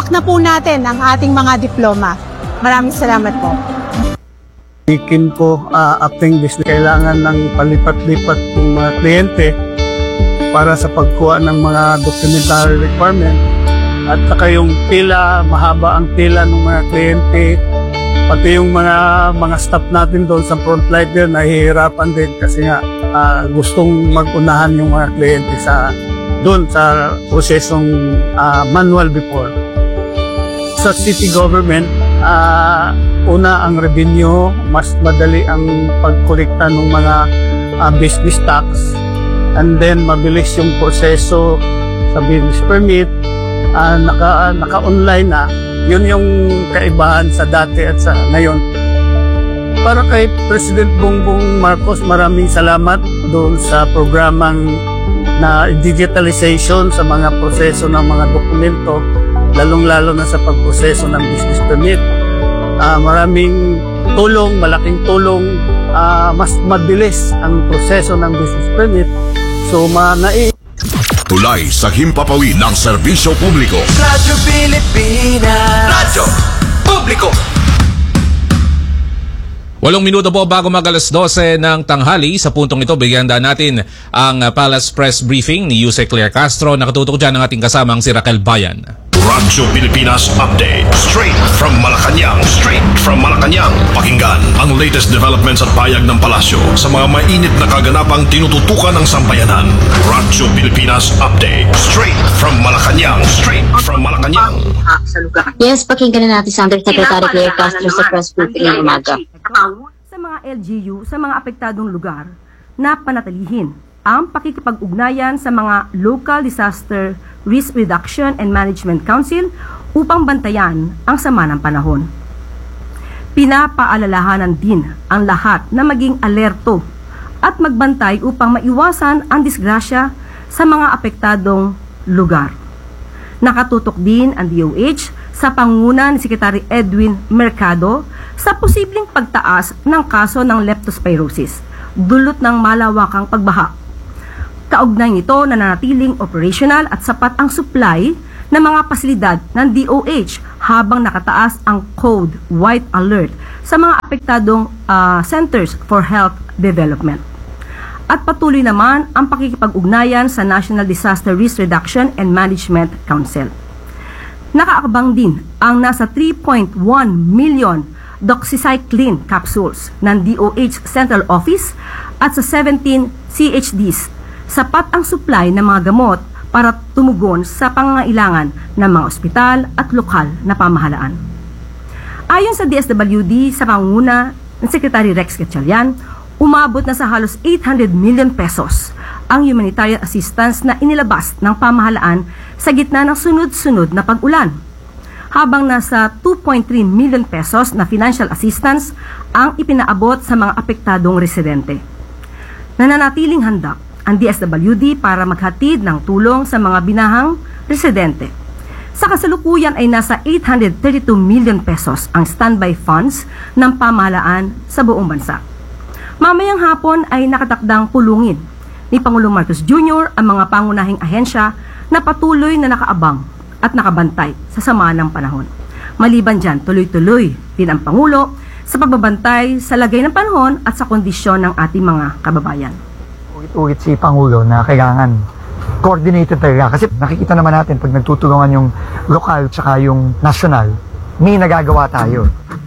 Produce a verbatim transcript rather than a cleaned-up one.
ma-unlock na po natin ang ating mga diploma. Maraming salamat po. Ikin ko uh, acting business, kailangan ng palipat-lipat ng mga kliyente para sa pagkuha ng mga documentary requirement at saka yung pila, mahaba ang pila ng mga kliyente, pati yung mga mga staff natin doon sa frontliner nahihirapan din kasi nga uh, gustong mag-unahan yung mga kliyente sa doon sa prosesong uh, manual before. Sa city government, uh, una ang revenue, mas madali ang pagkolekta ng mga uh, business tax, and then mabilis yung proseso sa business permit, uh, naka, naka-online na. Yun yung kaibahan sa dati at sa ngayon. Para kay President Bongbong Marcos, maraming salamat doon sa programang na digitalization sa mga proseso ng mga dokumento, lalong-lalo na sa pagproseso ng business permit. Uh, maraming tulong, malaking tulong, uh, mas mabilis ang proseso ng business permit. So, manai tulay sa himpapawid ng serbisyo publiko. Radyo Pilipinas. Radyo Publiko. Walong minuto po bago mag alas dose ng tanghali. Sa puntong ito, bigyan daan natin ang Palace Press Briefing ni Yuse Claire Castro. Nakatutok dyan ang ating kasamang si Raquel Bayan. Radyo Pilipinas Update. Straight from Malacanang. Straight from Malacanang. Pakinggan ang latest developments at payag ng palasyo sa mga mainit na kaganapang tinututukan ng sambayanan. Radyo Pilipinas Update. Straight from Malacanang. Straight from Malacanang. Yes, pakinggan na natin sa Undersecretary Claire Castro sa press briefing ng umaga. Sa mga L G U sa mga apektadong lugar na panatilihin ang pakikipag-ugnayan sa mga Local Disaster Risk Reduction and Management Council upang bantayan ang sama ng panahon. Pinapaalalahanan din ang lahat na maging alerto at magbantay upang maiwasan ang disgrasya sa mga apektadong lugar. Nakatutok din ang D O H sa pangunguna ni Secretary Edwin Mercado sa posibleng pagtaas ng kaso ng leptospirosis, dulot ng malawakang pagbaha. Kaugnay nito, nananatiling operational at sapat ang supply ng mga pasilidad ng D O H habang nakataas ang Code White Alert sa mga apektadong uh, Centers for Health Development. At patuloy naman ang pakikipag-ugnayan sa National Disaster Risk Reduction and Management Council. Nakaakbang din ang nasa three point one million doxycycline capsules ng D O H Central Office at sa seventeen C H Ds. Sapat ang supply ng mga gamot para tumugon sa pangangailangan ng mga ospital at lokal na pamahalaan. Ayon sa D S W D sa pangunguna ng Secretary Rex Gatchalian, umabot na sa halos eight hundred million pesos ang humanitarian assistance na inilabas ng pamahalaan sa gitna ng sunod-sunod na pag-ulan, habang nasa two point three million pesos na financial assistance ang ipinaabot sa mga apektadong residente. Nananatiling handa ang D S W D para maghatid ng tulong sa mga binahang residente. Sa kasalukuyan ay nasa eight hundred thirty-two million pesos ang standby funds ng pamahalaan sa buong bansa. Mamayang hapon ay nakatakdang pulungin ni Pangulong Marcos Junior ang mga pangunahing ahensya na patuloy na nakaabang at nakabantay sa sama ng panahon. Maliban dyan, tuloy-tuloy din ang Pangulo sa pagbabantay sa lagay ng panahon at sa kondisyon ng ating mga kababayan. Ulit si Pangulo na kailangan coordinated talaga kasi nakikita naman natin pag nagtutulungan yung lokal tsaka yung national, may nagagawa tayo.